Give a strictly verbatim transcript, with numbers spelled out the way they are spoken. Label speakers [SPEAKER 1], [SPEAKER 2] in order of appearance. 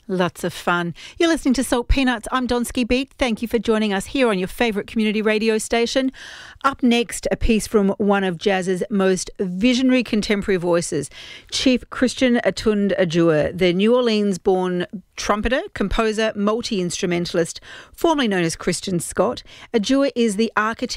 [SPEAKER 1] Lots of fun. You're listening to Salt Peanuts. I'm Donsky Beat. Thank you for joining us here on your favourite community radio station. Up next, a piece from one of jazz's most visionary contemporary voices, Chief Christian Atund Ajua, the New Orleans-born trumpeter, composer, multi-instrumentalist, formerly known as Christian Scott. Ajua is the architect